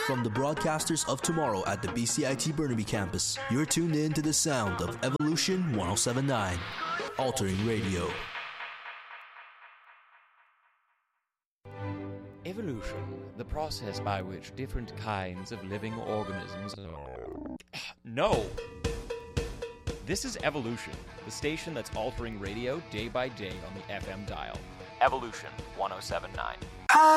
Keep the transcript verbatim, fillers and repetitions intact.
From the broadcasters of tomorrow at the B C I T Burnaby campus, you're tuned in to the sound of Evolution one oh seven point nine, Altering Radio. Evolution, the process by which different kinds of living organisms... No! This is Evolution, the station that's altering radio day by day on the F M dial. Evolution one oh seven point nine.